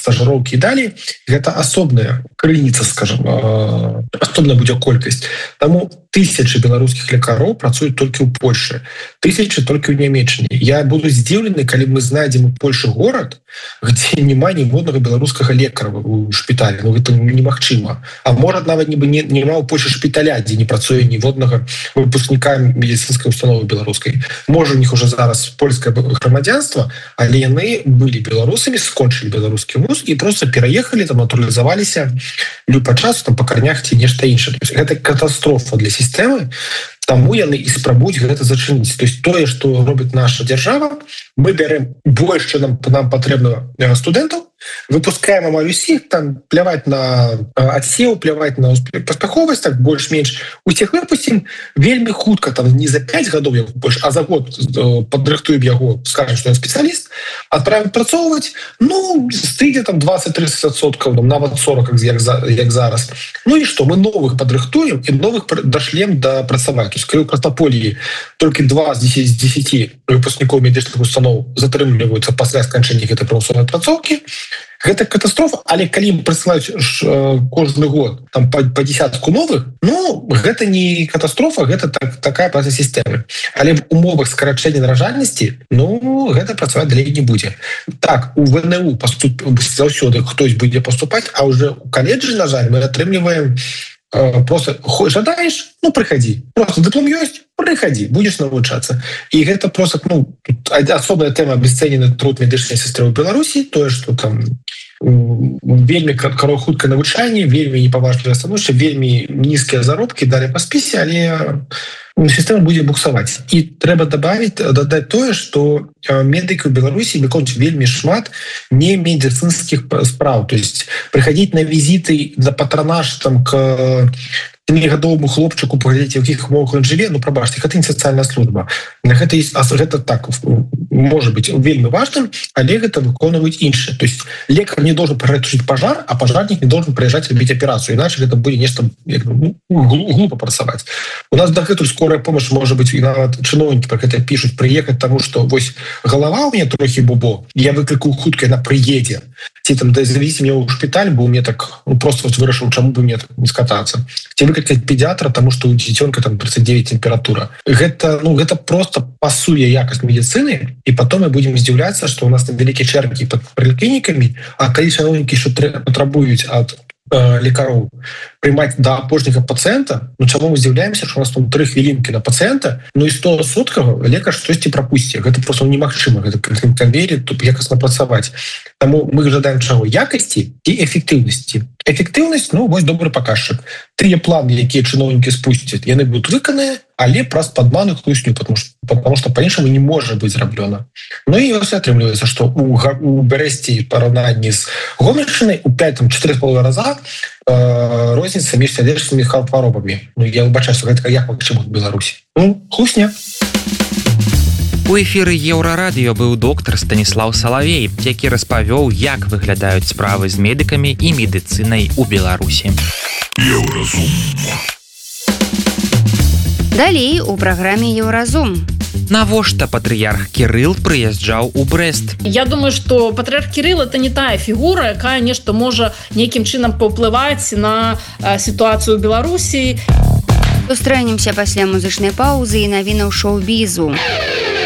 стажыроўкі і далей, гэта асобная крыніца, скажем, асобная будзе колькасць. Таму тысячы беларускіх лекароў працуюць толькі ў Польшы, тысячы толькі ў Нямецчыне. Я буду здзіўлены, калі мы знайдзем у Польшы горад, где няма ніводнага беларускага лекара у шпіталі. Ну, гэта немагчыма. А можа, нават няма ў Польшы шпіталя, дзе не працуе ніводнага выпускніка медицинской установы беларускай. Можа, у них уже зараз польскае грамадзянства, але яны былі беларусамі, скончылі беларускі вуз і просто пераехалі, там натуралізаваліся па часу, там па карнях ці нешта іншае. Гэта катастрофа для сістэмы, таму яны і спрабуюць гэта зачыніць. То есть тое, што робіць наша дзяржава, мы бярэм больш, чым нам патрэбна студэнтаў, выпускаем амаль усіх, там пляваць на адсеў, пляваць на паспяховасць, так больш-менш усіх выпусцім вельмі хутка, там не за 5 гадоў, а за год падрыхтуем яго, скажем, што ён спецыяліст, адправім працоўваць, ну, стыдзе там 20-30%, нават 40, як зараз. Ну і што, мы новых падрыхтуем і новых дашлем да працаваць. То есть, калі ў Краснапольі толькі 2 з 10 выпускнікоў медычных устаноў затрымліваюцца пасля сканчэння гэтай прамысловай працоўкі, гэта катастрофа, але калі ім прысылаюць кожны год там па десятку новых, ну, гэта не катастрофа, гэта такая праца сістэмы. Але в умовах скарачэння наражальнасці, ну, гэта працаваць далей не будзе. Так, у ВНУ заўсёды хтось будзе паступаць, а уже у каледжы, на жаль, мы атрымліваем просто жадаеш, ну, прыходи. Просто диплом ёсць, прыходи, будешь навучацца. І гэта просто, ну, асобная тэма абесцэнены труд медычнай сестры ў Беларусі, тое, што там вельмі хуткае навучанне, вельмі непаважлівае становішча, вельмі нізкія заробкі далі па спісе, але сістэма будзе буксаваць. І трэба дадаць тое, што медыкі ў Беларусі выконваюць вельмі шмат немедыцынскіх спраў. То есть прыходзіць на візіты за патранаж там к 7-гадовому хлопчыку, паглядзець, у якіх умовах ён жыве, ну, прабачце, гэта не сацыяльная служба. Гэта так, можа быць вельмі важным, але гэта выконваюць іншыя. То есть лекар не должен тушить пожар, а пожарник не должен приезжать рабіць аперацыю, иначе гэта будзе нешта глупо працаваць. У нас дагэтуль скорая помощь, можа быць, і нават чыноўнікі пра гэта пішуць, прыехаць, таму што вось галава ў мяне трохі бубо, я выклікаю хутка, яна прыедзе. Ці там завезіце мяне ў шпіталь, бо мне так просто вырашыў, чаму бы мне так не скатацца. Ці выклікаць педиатра, таму што у дзіцёнка там 39 тэмпература. Гэта просто пасуе якасць медыцыны, і потом мы будем здзіўляцца, што у нас там вялікія чэргі пад паліклінікамі, а калі чыноўнікі що патрабуюць ад лекароў прымаць да апошняга пацыента, ну чаму мы здзіўляемся, што у нас там 3 хвілінкі на пацыента, ну і 100% лекар штосьці прапусці. Гэта просто немагчыма, гэта канвейер тут якасна працаваць. Таму мы жадаем чаго? Якасці і эфектыўнасці. Эфектыўнасць, ну, вось добры паказчык. Тыя планы, якія чыноўнікі спусцяць, яны будуць выканыя, але праз падману хлусню, потому что по-іншаму не можа быць зраблёна. Ну і ось атрымліваецца, што у Брэсце параўнанні з Гомельшчынай у 4,5 раза розніца між сардэчнымі хваробамі. Ну, я выбачаю, што гэта як магчыма ў Беларусі. Ну, хлусня. У эфіры Еўрарадыё быў доктар Станіслаў Салавей, які распавёў, як выглядаюць справы з медыкамі і медыцынай у Беларусі. Еўразум. Далей у праграме Еўразум. Навошта патрыярх Кірыл прыязджаў у Брэст? Я думаю, што патрыярх Кірыл это не тая фігура, якая нешта можа нейкім чынам паўплываць на сітуацыю ў Беларусі. Сустрэнемся пасля музычнай паўзы і навінаў шоу-бізу.